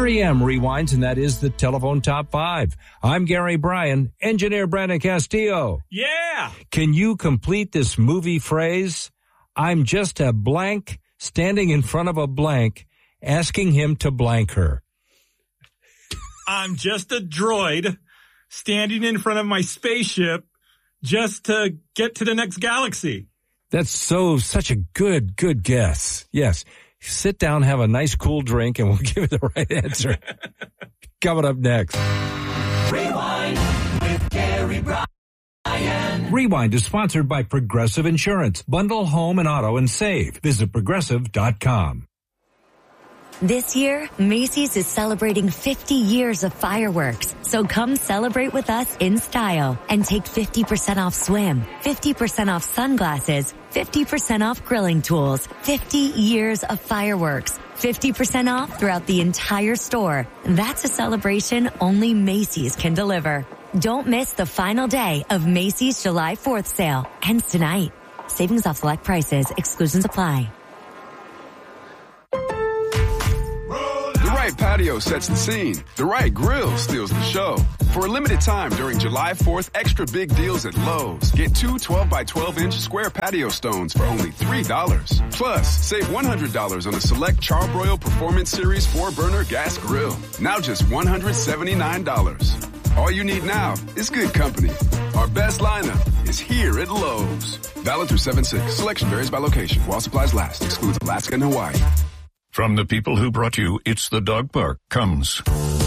REM rewinds, and that is the telephone top 5. I'm Gary Bryan, engineer Brandon Castillo. Yeah! Can you complete this movie phrase? I'm just a blank standing in front of a blank asking him to blank her. I'm just a droid standing in front of my spaceship just to get to the next galaxy. That's such a good guess. Yes. Sit down, have a nice cool drink, and we'll give you the right answer. Coming up next. Rewind with Gary Bryan. Rewind is sponsored by Progressive Insurance. Bundle home and auto and save. Visit Progressive.com. This year, Macy's is celebrating 50 years of fireworks. So come celebrate with us in style and take 50% off swim, 50% off sunglasses, 50% off grilling tools, 50 years of fireworks, 50% off throughout the entire store. That's a celebration only Macy's can deliver. Don't miss the final day of Macy's July 4th sale. Ends tonight. Savings off select prices. Exclusions apply. The right patio sets the scene. The right grill steals the show. For a limited time during July 4th, extra big deals at Lowe's. Get 2 12-by-12-inch square patio stones for only $3. Plus, save $100 on a select Charbroil Performance Series 4-burner gas grill. Now just $179. All you need now is good company. Our best lineup is here at Lowe's. Valid through 7/6. Selection varies by location. While supplies last. Excludes Alaska and Hawaii. From the people who brought you It's the Dog Park comes